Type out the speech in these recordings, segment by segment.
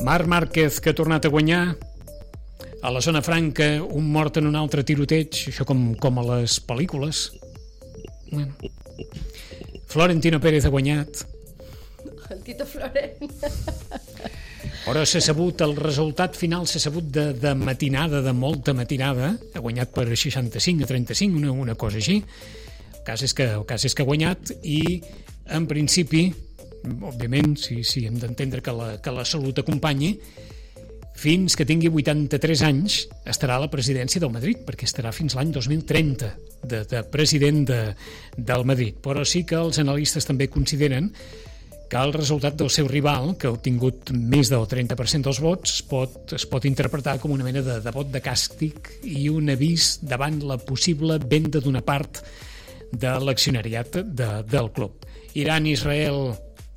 Marc Márquez, que ha tornat a guanyar. A la zona franca, un mort en un altre tiroteig, això com a les pel·lícules. Bueno. Florentino Pérez ha guanyat. El Tito Florent. Però s'ha sabut, el resultat final s'ha sabut de matinada, de molta matinada. Ha guanyat per 65-35, una cosa així. El cas és que ha guanyat i, en principi, òbviament, si hem d'entendre que la salut acompanyi, fins que tingui 83 anys estarà a la presidència del Madrid, perquè estarà fins l'any 2030 de president del Madrid. Però sí que els analistes també consideren que el resultat del seu rival, que ha obtingut més del 30% dels vots, es pot interpretar com una mena de vot de càstig i un avís davant la possible venda d'una part de l'accionariat del club. Iran-Israel,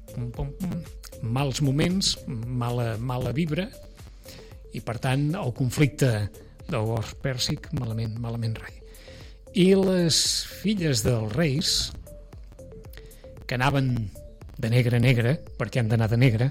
mals moments, mala vibra, i per tant el conflicte del Golf Pèrsic malament rai. I les filles dels reis, que anaven de negre a negre, perquè han d'anar de negre,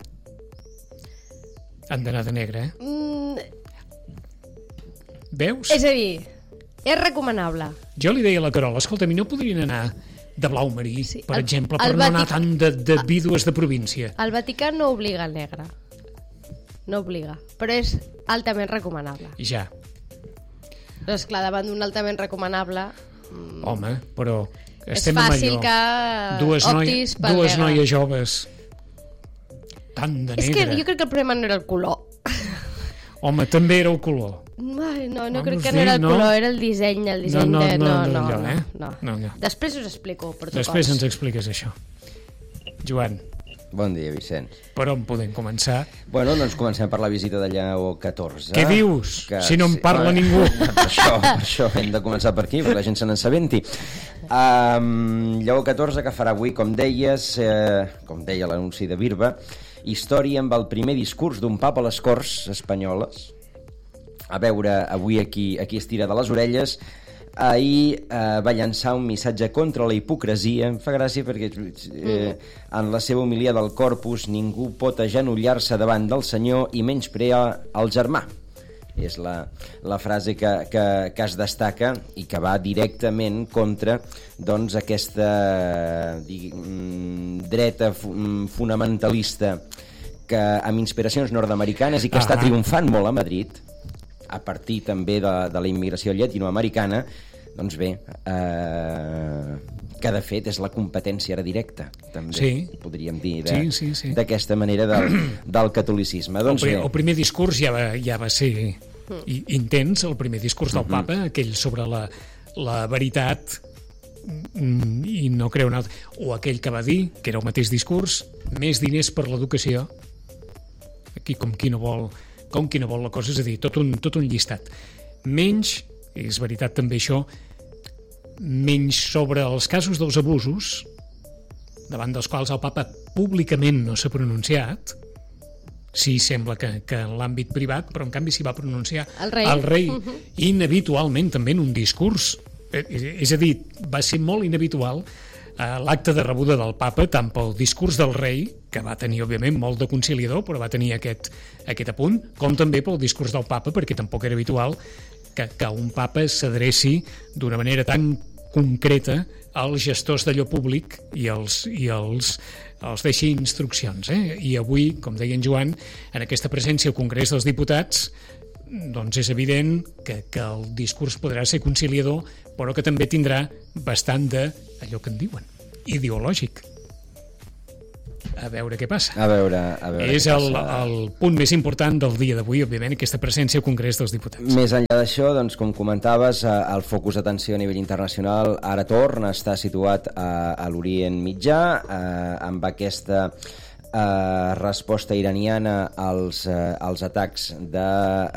Veus? És a dir, és recomanable. Jo li deia a la Carola, escolta, a mi no podrien anar de blau marí, Sí, per exemple, el per no anar Vaticà- tant de vídues de província. El Vaticà no obliga al negre. No obliga, però és altament recomanable. Ja, Però esclar, davant d'un altament recomanable, home, però és estem amb fàcil allò. que optis pel Dues negre. noies joves tant de És que negre. jo crec que el problema no era el color. Home, també era el color. Ai, no Vamos crec que a no era el dir, no? color, era el disseny No, de... allò, eh? no. No, allò. Després us explico protocols. Després ens expliques això. Joan, Bon dia, Vicenç. per on podem començar? Bueno, doncs comencem per la visita de Lleó XIV. Què dius? Si no en parla ningú. Per això hem de començar per aquí, perquè la gent se n'ensabenti. Lleó XIV, que farà avui, com deies, com deia l'anunci de Birba, història amb el primer discurs d'un papa a les Corts Espanyoles. A veure, avui aquí es tira de les orelles. Ahir va llançar un missatge contra la hipocresia. Em fa gràcia perquè en la seva homilia del Corpus ningú pot agenollar-se davant del Senyor i menysprear el germà. És la frase que es destaca i que va directament contra doncs, aquesta dreta fonamentalista que amb inspiracions nord-americanes i que està triomfant molt a Madrid, a partir també de la immigració llatinoamericana. Doncs bé, que de fet és la competència ara directa, també, Sí. podríem dir, Sí. d'aquesta manera del catolicisme. Doncs bé, El primer discurs ja va ser intens, el primer discurs del papa, aquell sobre la veritat i no creu un altre, o aquell que va dir, que era el mateix discurs, més diners per l'educació, aquí com qui no vol la cosa, és a dir, tot un llistat. Menys, és veritat també això, menys sobre els casos dels abusos, davant dels quals el papa públicament no s'ha pronunciat. Sí, sembla que en l'àmbit privat, però en canvi s'hi va pronunciar El rei. inhabitualment també en un discurs. És a dir, va ser molt inhabitual l'acte de rebuda del papa, tant pel discurs del rei, que va tenir, òbviament, molt de conciliador, però va tenir aquest apunt, com també pel discurs del papa, perquè tampoc era habitual que un papa s'adreci d'una manera tan concreta als gestors d'allò públic i els deixi instruccions. I avui, com deia en Joan, en aquesta presència al Congrés dels Diputats, doncs és evident que el discurs podrà ser conciliador, però que també tindrà bastant d'allò que en diuen, ideològic. A veure què passa. a veure És què passa. el punt més important del dia d'avui, òbviament, aquesta presència al Congrés dels Diputats. Més enllà d'això, doncs, com comentaves, el focus d'atenció a nivell internacional ara torna a estar situat a l'Orient Mitjà, amb aquesta resposta iraniana als atacs de